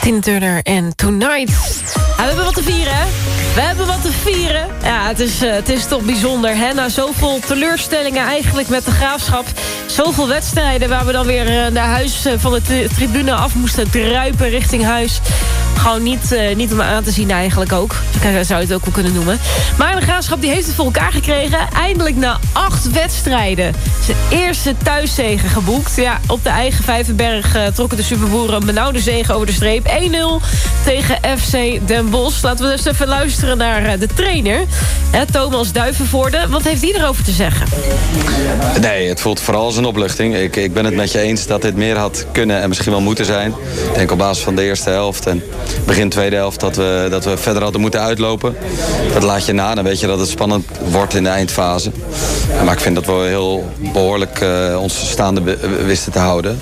Tina Turner en Tonight. Ja, we hebben wat te vieren, hè? We hebben wat te vieren. Ja, het is toch bijzonder, hè? Na zoveel teleurstellingen eigenlijk met de Graafschap. Zoveel wedstrijden waar we dan weer naar huis van de tribune af moesten druipen richting huis. Gewoon niet om aan te zien eigenlijk ook. Zo zou je het ook wel kunnen noemen. Maar de Graafschap die heeft het voor elkaar gekregen. Eindelijk na 8 wedstrijden. Zijn eerste thuiszege geboekt. Ja, op de eigen Vijverberg trokken de Superboeren een benauwde zege over de streep. 1-0 tegen FC Den Bosch. Laten we dus even luisteren naar de trainer. Thomas Duivenvoorde. Wat heeft hij erover te zeggen? Nee, het voelt vooral als een opluchting. Ik ben het met je eens dat dit meer had kunnen en misschien wel moeten zijn. Ik denk op basis van de eerste helft en begin tweede helft dat we verder hadden moeten uitlopen. Dat laat je na, dan weet je dat het spannend wordt in de eindfase. Maar ik vind dat we heel behoorlijk ons staande wisten te houden.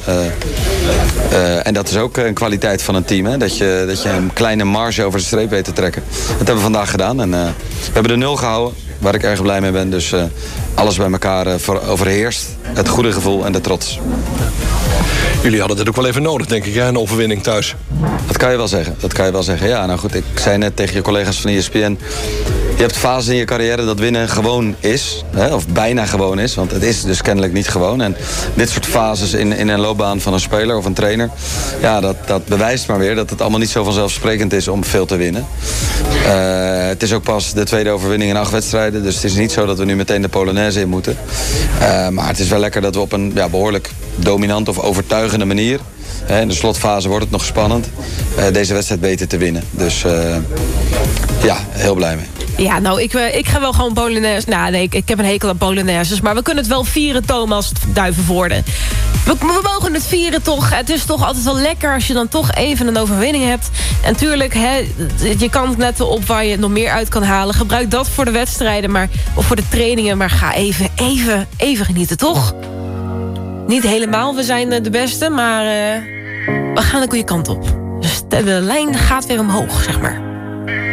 En dat is ook een kwaliteit van een team. Hè? Dat je een kleine marge over de streep weet te trekken. Dat hebben we vandaag gedaan. En we hebben de 0 gehouden, waar ik erg blij mee ben. Dus alles bij elkaar overheerst. Het goede gevoel en de trots. Jullie hadden dit ook wel even nodig, denk ik, hè? Een overwinning thuis. Dat kan je wel zeggen. Ja, nou goed, ik zei net tegen je collega's van ESPN... Je hebt fases in je carrière dat winnen gewoon is. Hè, of bijna gewoon is. Want het is dus kennelijk niet gewoon. En dit soort fases in een loopbaan van een speler of een trainer... ja, dat bewijst maar weer dat het allemaal niet zo vanzelfsprekend is om veel te winnen. Het is ook pas de tweede overwinning in 8 wedstrijden. Dus het is niet zo dat we nu meteen de Polonaise in moeten. Maar het is wel lekker dat we op een behoorlijk dominante of overtuigende manier... in de slotfase wordt het nog spannend. Deze wedstrijd weten te winnen. Dus ja, heel blij mee. Ja, nou, ik ga wel gewoon Polonaise... Nou, nee, ik heb een hekel aan Polonaises. Maar we kunnen het wel vieren, Thomas Duivenvoorde. We mogen het vieren toch. Het is toch altijd wel lekker als je dan toch even een overwinning hebt. En tuurlijk, je kan het net op waar je nog meer uit kan halen. Gebruik dat voor de wedstrijden of voor de trainingen. Maar ga even genieten, toch? Niet helemaal, we zijn de beste, maar we gaan de goede kant op. Dus de lijn gaat weer omhoog, zeg maar.